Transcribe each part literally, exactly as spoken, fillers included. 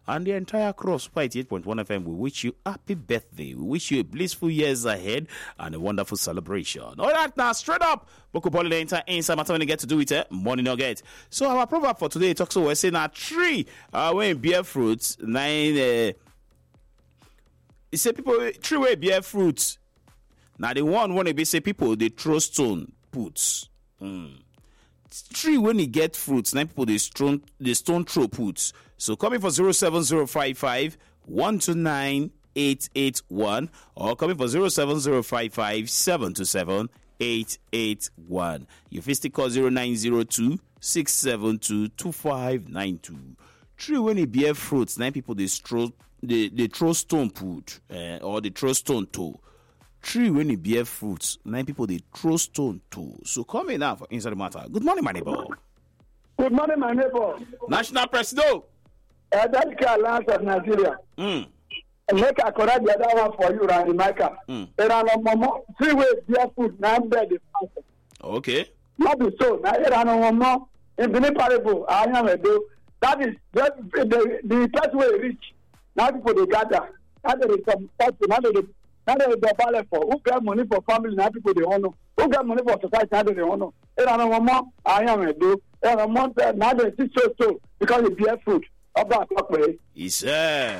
and the entire crew of Super eighty-eight point one F M, we wish you happy birthday. We wish you a blissful years ahead and a wonderful celebration. All right, now straight up, Boko Poly the entire inside matter when you get to do it, eh? Money nugget. So our proverb for today talks about saying a tree uh, when bear fruits, nine. Uh, it say people tree where bear fruits. Now the one when they say people they throw stone puts. Mm. Tree when you get fruits, nine people they stone they stone throw puts. So coming for zero seven zero five five one two nine eight eight one or coming for zero seven zero five five seven two seven eight eight one. Your fistic call zero nine zero two six seven two two five nine two. Tree when you bear fruits, nine people they throw they, they throw stone put uh, or they throw stone toe. Tree when you bear fruits, nine people they throw stone too. So come in now for Inside the Matter. Good morning, my neighbor. Good morning, my neighbor. National President. Uh, that's the Alliance of Nigeria. Mm. Make a correct the other one for you, Randy Micah. Mm. There are no more three ways bear fruit, nine bed. Okay. Not be so. Now there are no more infinite parable. I am a do. That is just the the first way reach. Now people they gather. Now there is some person. Now they Now they the balance for who get money for family, now people they honor. Who get money for society, now they honor. There are no more. I am a do. There are more. Now they see so so because it bear fruit. About that way. Yes, sir.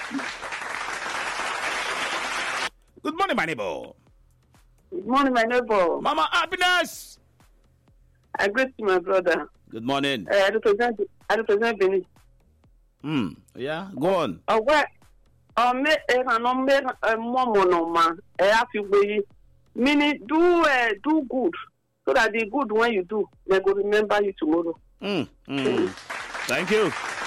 Good morning, my neighbor. Good morning, my neighbor. Mama Happiness. I greet you, my brother. Good morning. Uh, I represent. I represent Benin. Hmm. Yeah. Go on. Uh, where? Uh, me. Uh, no me. Uh, momo no man. I have to be. Meaning, do uh, do good, so that the good when you do, they will remember you tomorrow. Hmm. Mm. Thank you.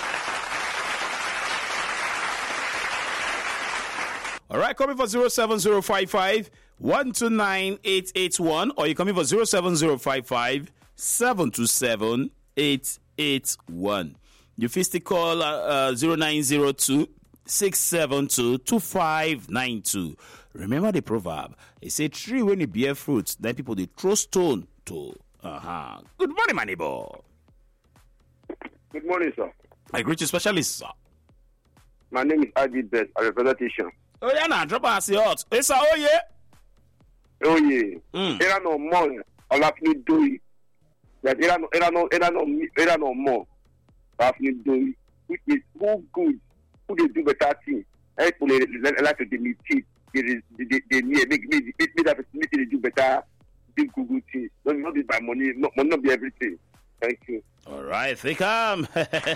All right, coming for zero seven zero five five one two nine eight eight one, or you coming for zero seven zero five five seven two seven eight eight one. You fisty call uh, uh, zero nine zero two six seven two two five nine two. Remember the proverb. It say tree when you bear fruits, then people they throw stone to. Uh-huh. Good morning, my neighbor. Good morning, sir. I greet you, specialist, sir. My name is Adi Best, a representation. Oh yeah, now drop us the hot. It's oh yeah. Oh yeah. Mm. Era no more. All of you do it. That era no, era no, era no, era no more. All of you do it. Which is who good, who they do better things. I put it like to imitate. They they they make make make make that make they do better, do good good things. Don't not be by money, not not be everything. Thank you. All right, they come.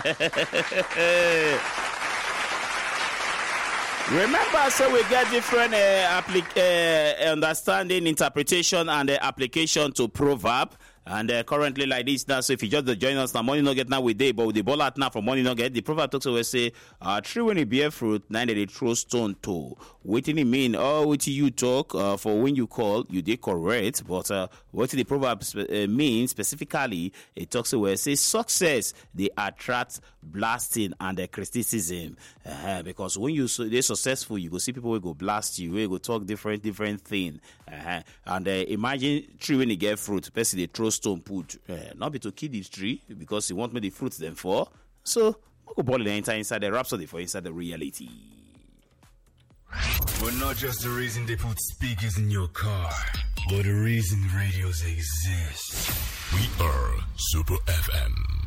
Remember, so we get different uh, applic- uh, understanding, interpretation, and uh, application to proverb. And uh, currently like this now, so if you just join us now, money nugget now with day, but with the ball out now for money nugget, the proverb talks always say, uh, tree when you bear fruit, nine they throw stone to. What did it mean? Oh, what you talk uh, for when you call, you did correct, but uh, what the proverb spe- uh, means specifically, it talks always say success, they attract blasting and uh, criticism. Uh, because when you so they're successful, you go see people will go blast you, will go talk different different thing. Uh-huh. And uh, imagine tree when you get fruit, person they throw stone put, uh, not be to kill the tree because you want me the fruits them for. So go ball the entire inside the rhapsody for inside the reality. We're not just the reason they put speakers in your car, but the reason radios exist. We are Super F M.